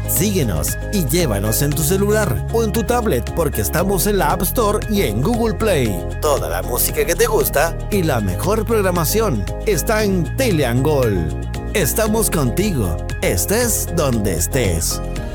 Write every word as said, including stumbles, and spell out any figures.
Síguenos y llévanos en tu celular o en tu tablet porque estamos en la App Store y en Google Play. Toda la música que te gusta y la mejor programación está en Teleangol. Estamos contigo, estés donde estés.